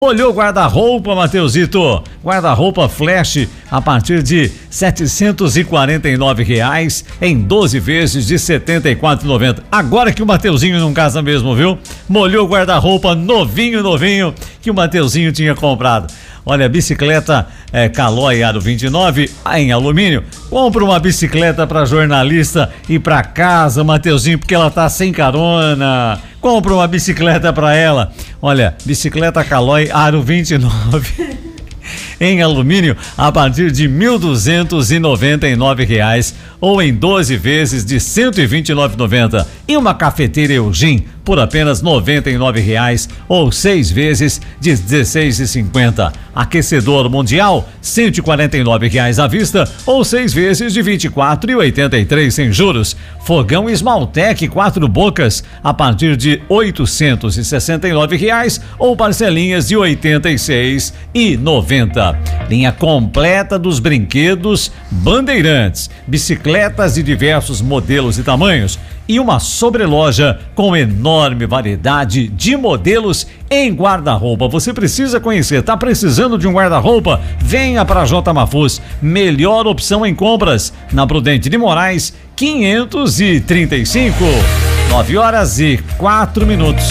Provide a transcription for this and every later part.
Olhou guarda-roupa, Mateusito? Guarda-roupa Flash a partir de R$ 749 em 12 vezes de R$ 74,90. Agora que o Mateuzinho não casa mesmo, viu? Molhou o guarda-roupa novinho que o Mateuzinho tinha comprado. Olha, bicicleta Caloi Aro 29 em alumínio. Compra uma bicicleta para jornalista ir para casa, Mateuzinho, porque ela tá sem carona. Compra uma bicicleta para ela. Olha, bicicleta Caloi Aro 29 em alumínio a partir de R$ 1.299 ou em 12 vezes de R$ 129,90. E uma cafeteira Eugene por apenas R$ 99 ou 6 vezes de R$ 16,50. Aquecedor Mundial R$ 149 à vista ou 6 vezes de R$ 24,83 sem juros. Fogão Esmaltec 4 bocas a partir de R$ 869 ou parcelinhas de R$ 86,90. Linha completa dos brinquedos Bandeirantes, bicicletas de diversos modelos e tamanhos e uma sobreloja com enorme variedade de modelos em guarda-roupa. Você precisa conhecer, tá precisando de um guarda-roupa? Venha para J Mafuz, melhor opção em compras, na Prudente de Moraes 535. 9h04.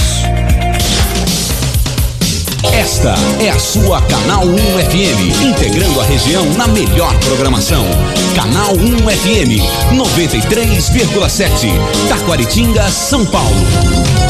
Esta é a sua Canal 1 FM, integrando a região na melhor programação. Canal 1 FM 93,7, Taquaritinga, São Paulo.